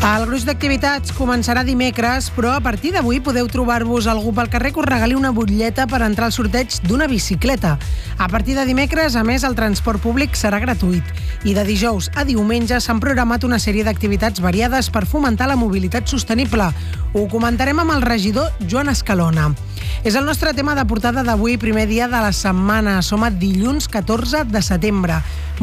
El gruix d'activitats començarà dimecres, però a partir d'avui podeu trobar-vos algú pel carrer que us regali una butlleta per entrar al sorteig d'una bicicleta. A partir de dimecres, a més, el transport públic serà gratuït. I de dijous a diumenge s'han programat una sèrie d'activitats variades per fomentar la mobilitat sostenible. Ho comentarem amb el regidor Joan Escalona. És el nostre tema de portada d'avui, primer dia de la setmana. Som a dilluns 14 de setembre.